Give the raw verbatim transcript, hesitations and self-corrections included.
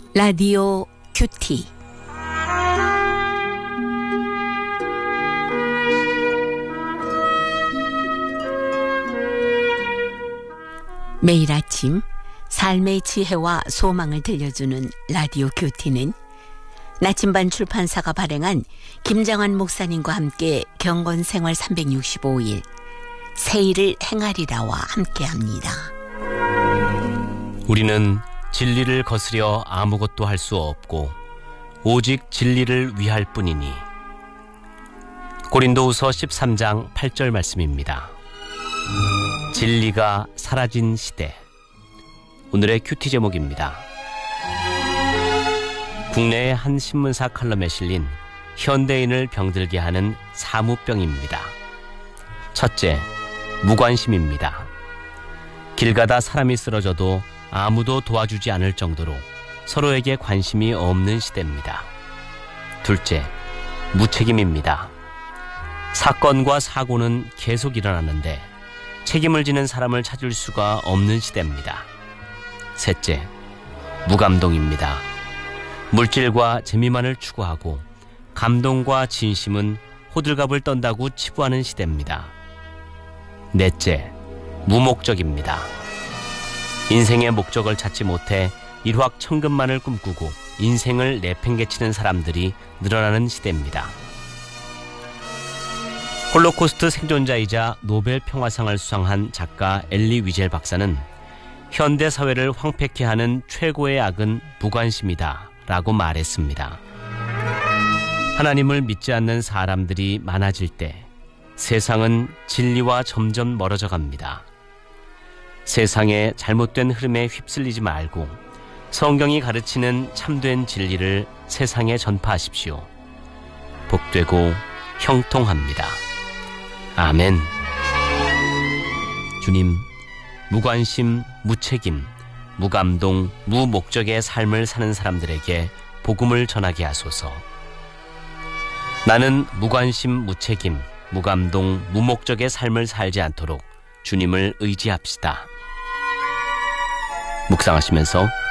라디오 큐티. 매일 아침 삶의 지혜와 소망을 들려주는 라디오 큐티는 나침반 출판사가 발행한 김장환 목사님과 함께 경건생활 삼백육십오 일 새일을 행하리라와 함께합니다. 우리는 진리를 거스려 아무것도 할 수 없고 오직 진리를 위할 뿐이니. 고린도후서 십삼 장 팔 절 말씀입니다. 진리가 사라진 시대. 오늘의 큐티 제목입니다. 국내의 한 신문사 칼럼에 실린 현대인을 병들게 하는 사무병입니다. 첫째, 무관심입니다. 길 가다 사람이 쓰러져도 아무도 도와주지 않을 정도로 서로에게 관심이 없는 시대입니다. 둘째, 무책임입니다. 사건과 사고는 계속 일어나는데 책임을 지는 사람을 찾을 수가 없는 시대입니다. 셋째, 무감동입니다. 물질과 재미만을 추구하고 감동과 진심은 호들갑을 떤다고 치부하는 시대입니다. 넷째, 무목적입니다. 인생의 목적을 찾지 못해 일확천금만을 꿈꾸고 인생을 내팽개치는 사람들이 늘어나는 시대입니다. 홀로코스트 생존자이자 노벨 평화상을 수상한 작가 엘리 위젤 박사는 현대 사회를 황폐케 하는 최고의 악은 무관심이다 라고 말했습니다. 하나님을 믿지 않는 사람들이 많아질 때 세상은 진리와 점점 멀어져 갑니다. 세상의 잘못된 흐름에 휩쓸리지 말고 성경이 가르치는 참된 진리를 세상에 전파하십시오. 복되고 형통합니다. 아멘. 주님, 무관심, 무책임, 무감동, 무목적의 삶을 사는 사람들에게 복음을 전하게 하소서. 나는 무관심, 무책임, 무감동, 무목적의 삶을 살지 않도록 주님을 의지합시다. 묵상하시면서